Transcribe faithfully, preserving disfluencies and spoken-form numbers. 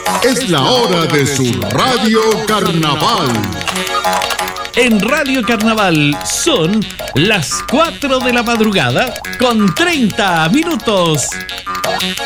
Es la hora de su Radio Carnaval. En Radio Carnaval son las cuatro de la madrugada con treinta minutos.